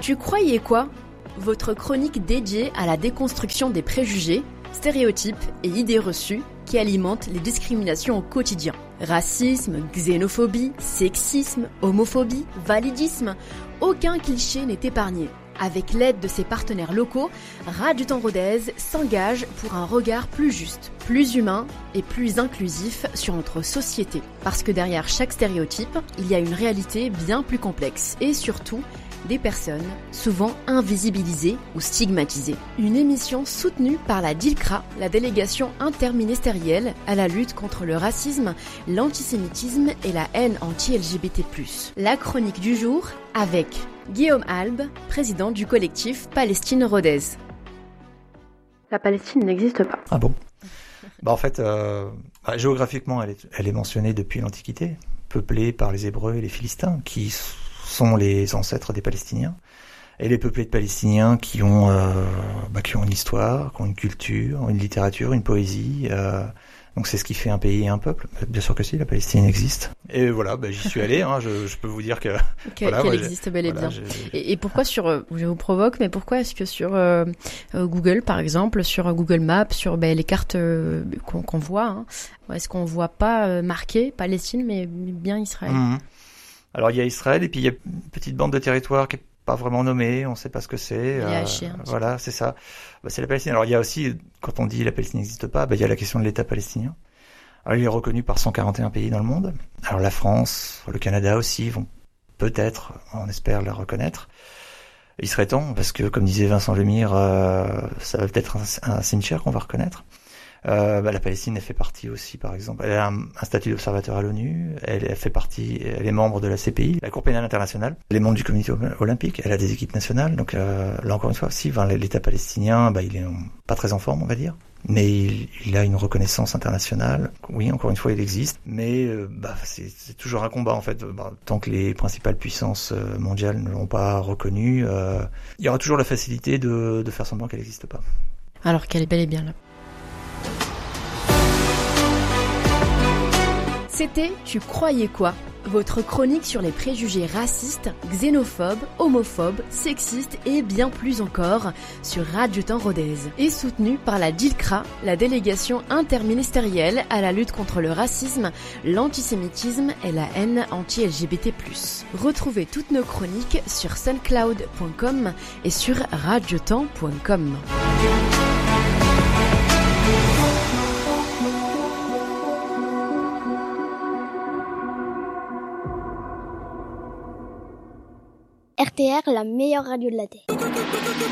Tu croyais quoi ? Votre chronique dédiée à la déconstruction des préjugés, stéréotypes et idées reçues qui alimentent les discriminations au quotidien. Racisme, xénophobie, sexisme, homophobie, validisme, aucun cliché n'est épargné. Avec l'aide de ses partenaires locaux, Radio Temps Rodez s'engage pour un regard plus juste, plus humain et plus inclusif sur notre société. Parce que derrière chaque stéréotype, il y a une réalité bien plus complexe et surtout des personnes souvent invisibilisées ou stigmatisées. Une émission soutenue par la DILCRA, la délégation interministérielle à la lutte contre le racisme, l'antisémitisme et la haine anti-LGBT+. La chronique du jour avec Guillaume Albe, président du collectif Palestine Rodez. La Palestine n'existe pas. Ah bon ? En fait, géographiquement, elle est mentionnée depuis l'Antiquité, peuplée par les Hébreux et les Philistins, qui sont les ancêtres des Palestiniens. Elle est peuplée de Palestiniens qui ont une histoire, qui ont une culture, une littérature, une poésie. Donc c'est ce qui fait un pays et un peuple. Bien sûr que si, la Palestine existe. Et voilà, j'y suis allé. Je peux vous dire que qu'elle existe bel et bien. Et pourquoi je vous provoque, mais pourquoi est-ce que sur Google, par exemple, sur Google Maps, sur les cartes qu'on voit, est-ce qu'on voit pas marqué Palestine, mais bien Israël? Alors il y a Israël et puis il y a une petite bande de territoire qui est pas vraiment nommée, on sait pas ce que c'est. Voilà, c'est ça. C'est la Palestine. Alors il y a aussi, quand on dit la Palestine n'existe pas, il y a la question de l'État palestinien. Alors il est reconnu par 141 pays dans le monde. Alors la France, le Canada aussi vont peut-être, on espère, la reconnaître. Il serait temps, parce que comme disait Vincent Lemire, ça va peut-être un cimetière qu'on va reconnaître. La Palestine, elle fait partie aussi, par exemple. Elle a un statut d'observateur à l'ONU. Elle est membre de la CPI, la Cour pénale internationale. Elle est membre du comité olympique. Elle a des équipes nationales. Donc là encore une fois, l'État palestinien, il est pas très en forme, on va dire. Mais il a une reconnaissance internationale. Oui, encore une fois, il existe. Mais c'est toujours un combat, en fait. Tant que les principales puissances mondiales ne l'ont pas reconnu, il y aura toujours la facilité de faire semblant qu'elle n'existe pas. Alors qu'elle est bel et bien là. C'était Tu croyais quoi ? Votre chronique sur les préjugés racistes, xénophobes, homophobes, sexistes et bien plus encore sur Radio Temps Rodez. Et soutenue par la DILCRA, la délégation interministérielle à la lutte contre le racisme, l'antisémitisme et la haine anti-LGBT+. Retrouvez toutes nos chroniques sur suncloud.com et sur radiotemps.com. RTR, la meilleure radio de la Terre.